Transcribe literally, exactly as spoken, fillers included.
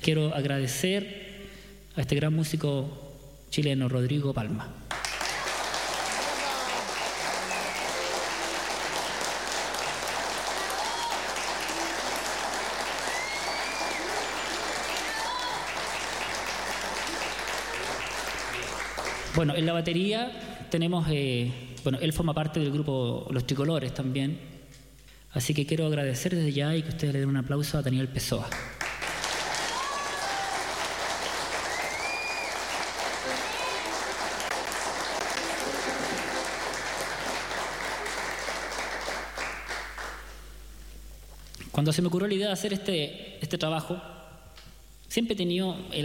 quiero agradecer a este gran músico chileno, Rodrigo Palma. Bueno, en la batería tenemos, eh, bueno, él forma parte del grupo Los Tricolores también, así que quiero agradecer desde ya y que ustedes le den un aplauso a Daniel Pessoa. Cuando se me ocurrió la idea de hacer este, este trabajo, siempre he tenido el